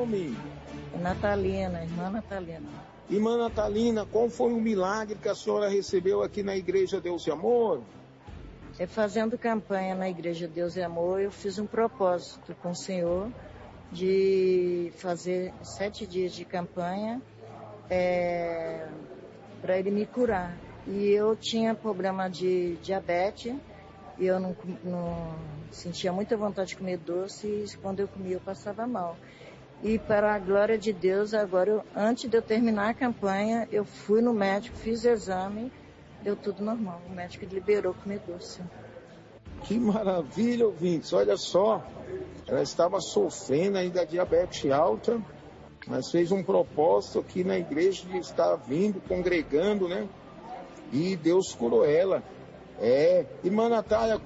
nome? Natalina, irmã Natalina. Irmã Natalina, qual foi o milagre que a senhora recebeu aqui na Igreja Deus e Amor? Fazendo campanha na Igreja Deus e Amor, eu fiz um propósito com o Senhor de fazer 7 dias de campanha para Ele me curar. E eu tinha problema de diabetes e eu não sentia muita vontade de comer doce e quando eu comia eu passava mal. E para a glória de Deus, agora, antes de eu terminar a campanha, eu fui no médico, fiz exame, deu tudo normal. O médico liberou comer doce. Que maravilha, ouvintes. Olha só, ela estava sofrendo ainda diabetes alta, mas fez um propósito aqui na igreja de estar vindo, congregando, né? E Deus curou ela. Irmã Natália,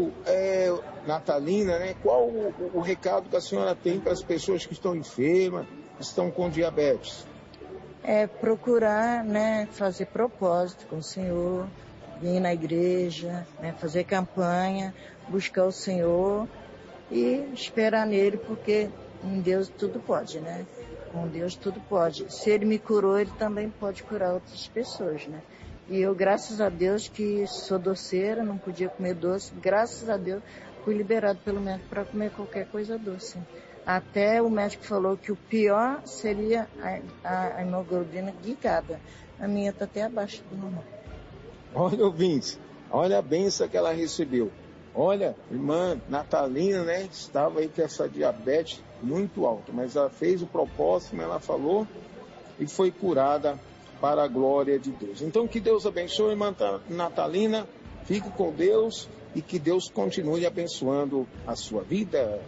Natalina, né? Qual o recado que a senhora tem para as pessoas que estão enfermas, que estão com diabetes? Procurar, né, fazer propósito com o Senhor, vir na igreja, né, fazer campanha, buscar o Senhor e esperar nele, porque em Deus tudo pode, né? Com Deus tudo pode. Se Ele me curou, Ele também pode curar outras pessoas, né? E eu, graças a Deus, que sou doceira, não podia comer doce, graças a Deus, fui liberado pelo médico para comer qualquer coisa doce. Até o médico falou que o pior seria a hemoglobina glicada. A minha está até abaixo do normal. Olha, ouvintes, olha a bênção que ela recebeu. Olha, irmã Natalina, né, estava aí com essa diabetes muito alta, mas ela fez o propósito, como ela falou, e foi curada para a glória de Deus. Então, que Deus abençoe, irmã Natalina, fique com Deus e que Deus continue abençoando a sua vida.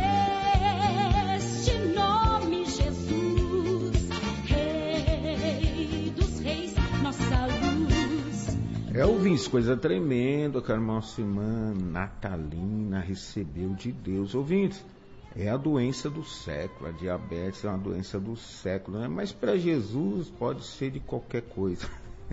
Neste nome, Jesus, Rei dos Reis, nossa luz. Ouvintes, coisa tremenda que a nossa irmã Natalina recebeu de Deus. Ouvintes, é a doença do século, a diabetes é uma doença do século, né? Mas para Jesus pode ser de qualquer coisa.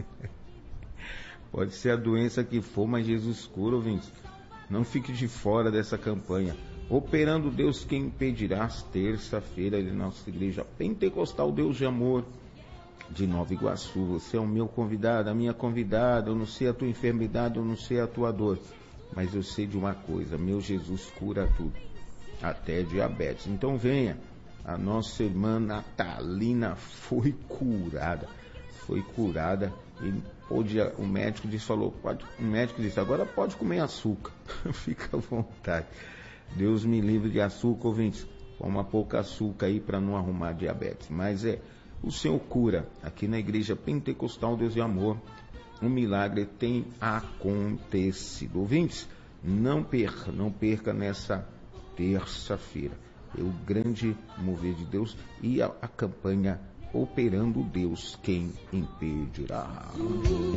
Pode ser a doença que for, mas Jesus cura, ouvintes. Não fique de fora dessa campanha. Operando Deus, quem impedirá? Terça-feira, na nossa igreja Pentecostal Deus de Amor, de Nova Iguaçu. Você é o meu convidado, a minha convidada. Eu não sei a tua enfermidade, eu não sei a tua dor, mas eu sei de uma coisa: meu Jesus cura tudo, até diabetes. Então venha. A nossa irmã Natalina foi curada e o médico disse, agora pode comer açúcar. Fica à vontade. Deus me livre de açúcar, ouvintes. Coma pouco açúcar aí para não arrumar diabetes. Mas o Senhor cura. Aqui na igreja Pentecostal Deus e Amor, um milagre tem acontecido. Ouvintes, não perca nessa terça-feira. É o grande mover de Deus e a campanha Operando Deus, quem impedirá?